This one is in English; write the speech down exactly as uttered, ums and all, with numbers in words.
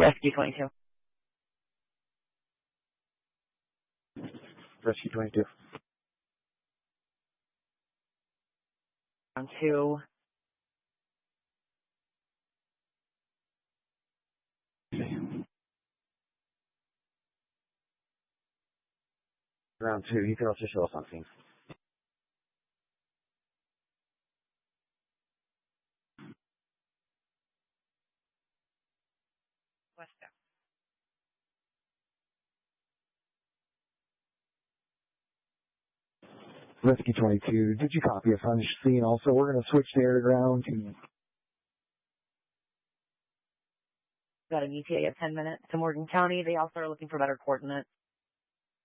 Rescue twenty-two. Rescue twenty-two. Round two. Round two, you can also show us on scene. Westbound. Rescue twenty-two, did you copy us on scene? Also, we're going to switch to air to ground. Got an E T A of ten minutes to Morgan County. They also are looking for better coordinates.